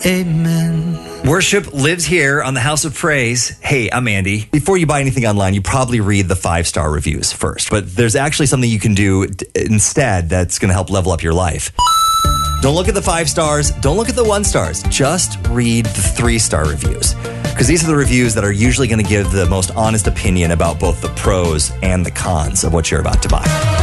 Amen. Worship lives here on the House of Praise. Hey, I'm Andy. Before you buy anything online, you probably read the 5-star reviews first. But there's actually something you can do instead that's going to help level up your life. Don't look at the 5 stars. Don't look at the 1 stars. Just read the 3-star reviews. Because these are the reviews that are usually going to give the most honest opinion about both the pros and the cons of what you're about to buy.